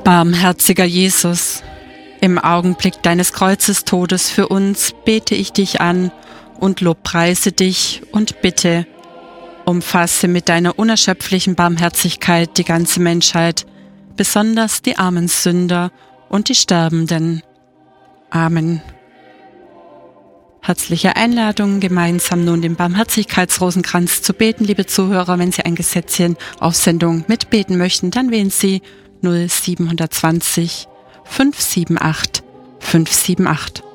Barmherziger Jesus, im Augenblick deines Kreuzestodes für uns bete ich dich an und lobpreise dich und bitte, umfasse mit deiner unerschöpflichen Barmherzigkeit die ganze Menschheit, besonders die armen Sünder und die Sterbenden. Amen. Herzliche Einladung, gemeinsam nun den Barmherzigkeitsrosenkranz zu beten, liebe Zuhörer. Wenn Sie ein Gesetzchen auf Sendung mitbeten möchten, dann wählen Sie 0720 578 578.